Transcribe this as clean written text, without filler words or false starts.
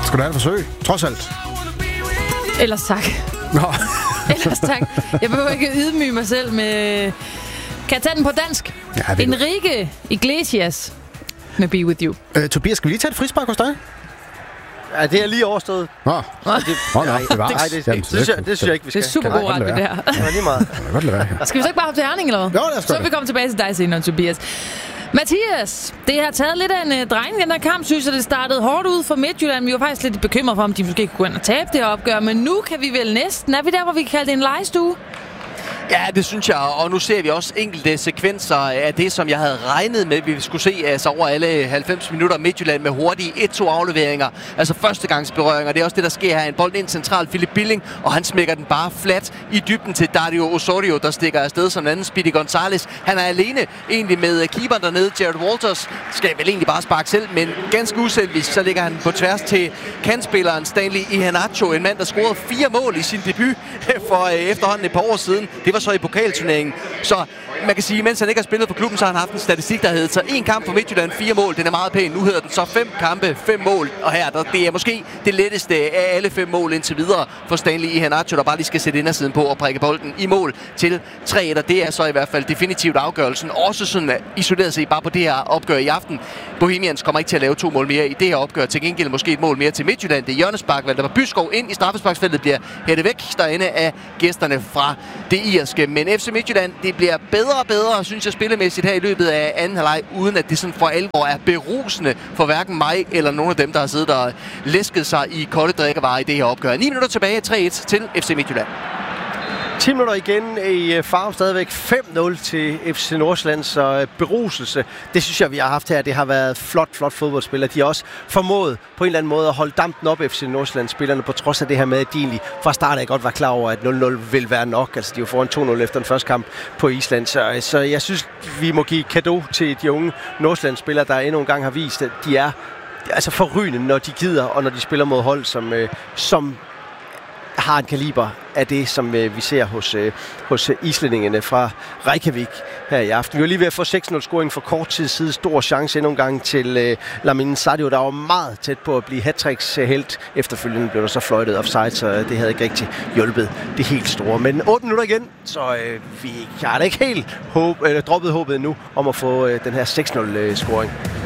Skal du have et forsøg? Trods alt. Ellers tak. Nå. Ellers tak. Jeg behøver ikke ydmyge mig selv med... Kan jeg tage den på dansk? Ja, Enrique Iglesias med Be With You. Tobias, skal vi lige tage et frispark hos dig? Ja, det er lige overstået. Nå. Nej, det synes jeg ikke, vi skal. Det er super god ret, det der. Ja, lige meget. Jeg kan godt lade være her. Skal vi så ikke bare hoppe til Herning, eller hvad? Jo, lad os så gøre vil vi komme tilbage til dig senere, Tobias. Mathias, det har taget lidt af en drejning, den her kamp, synes jeg, det startede hårdt ud for Midtjylland. Vi var faktisk lidt bekymret for, om de måske kunne gå ind og tabe det her opgør, men nu kan vi vel næsten. Er vi der, hvor vi kan kalde det en legestue? Ja, det synes jeg, og nu ser vi også enkelte sekvenser af det, som jeg havde regnet med, vi skulle se altså over alle 90 minutter Midtjylland med hurtige 1-2 afleveringer, altså førstegangsberøringer. Det er også det, der sker her. En bold ind centralt, Philip Billing, og han smækker den bare flat i dybden til Dario Osorio, der stikker afsted som den anden, Speedy Gonzalez. Han er alene egentlig med keeperen dernede, Jared Walters, skal vel egentlig bare sparke selv, men ganske uselvisk, så ligger han på tværs til kantspilleren Stanley Iheanacho, en mand, der scorede 4 mål i sin debut for efterhånden et par år siden. Det var så i pokalturneringen. Så man kan sige, mens han ikke har spillet for klubben, så har han haft en statistik, der hedder så 1 kamp for Midtjylland, 4 mål. Den er meget pæn. Nu hedder den så 5 kampe, 5 mål. Og her, det er måske det letteste af alle 5 mål indtil videre for Stanley Iheanacho, der bare lige skal sætte indersiden på og prikke bolden i mål til 3-1. Og det er så i hvert fald definitivt afgørelsen. Også sådan isoleret set bare på det her opgør i aften. Bohemians kommer ikke til at lave 2 mål mere i det her opgør. Til gengæld måske et mål mere til Midtjylland. Det er hjørnespark, Valdemar Byskov ind i straffesparksfeltet, bliver hættet væk derinde af gæsterne fra det irske. Men FC Midtjylland, det bliver bedre og bedre, synes jeg, spillemæssigt her i løbet af anden halvleg, uden at det sådan for alvor er berusende for hverken mig eller nogen af dem, der har siddet og læsket sig i kolde drikkevarer i det her opgør. 9 minutter tilbage, 3-1 til FC Midtjylland. 10 minutter igen i Farum, stadigvæk 5-0 til FC Nordsjællands beruselse. Det synes jeg, vi har haft her. Det har været flot fodboldspillere. De har også formået på en eller anden måde at holde dampen op FC Nordsjællands spillerne, på trods af det her med, at de egentlig fra start af godt var klar over, at 0-0 vil være nok. Altså, de var foran 2-0 efter den første kamp på Island. Så jeg synes, vi må give cadeau til de unge Nordsjællands spillere, der endnu en gang har vist, at de er altså forrygende, når de gider, og når de spiller mod hold, som har en kaliber af det, som vi ser hos islændingene fra Reykjavik her i aften. Vi var lige ved at få 6-0-scoring for kort tid siden. Stor chance endnu en gang til Lamine Sadio, der var meget tæt på at blive hat-tricks helt. Efterfølgende blev der så fløjtet offside, så det havde ikke rigtig hjulpet det helt store. Men 8 minutter igen, så vi har da ikke helt droppet håbet nu om at få den her 6-0-scoring.